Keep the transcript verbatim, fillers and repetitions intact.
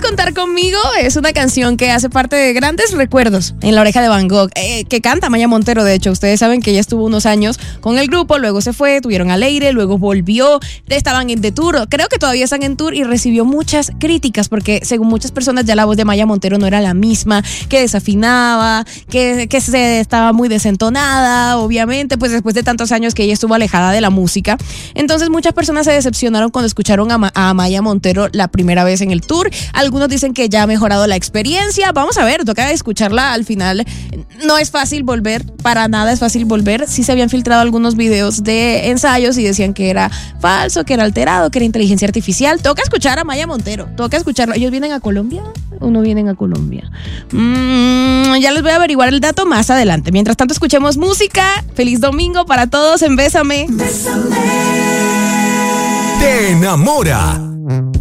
Contar Conmigo es una canción que hace parte de grandes recuerdos en la oreja de Van Gogh, eh, que canta Maya Montero. De hecho, ustedes saben que ella estuvo unos años con el grupo, luego se fue, tuvieron al aire, luego volvió, estaban en de tour, creo que todavía están en tour, y recibió muchas críticas porque según muchas personas ya la voz de Maya Montero no era la misma, que desafinaba, que, que se estaba muy desentonada, obviamente, pues después de tantos años que ella estuvo alejada de la música. Entonces muchas personas se decepcionaron cuando escucharon a, Ma- a Maya Montero la primera vez en el tour. Algunos dicen que ya ha mejorado la experiencia. Vamos a ver, toca escucharla al final. No es fácil volver, para nada es fácil volver. Sí se habían filtrado algunos videos de ensayos y decían que era falso, que era alterado, que era inteligencia artificial. Toca escuchar a Maya Montero, toca escucharlo. ¿Ellos vienen a Colombia o no vienen a Colombia? Mm, ya les voy a averiguar el dato más adelante. Mientras tanto, escuchemos música. Feliz domingo para todos en Bésame. Bésame. Te enamora.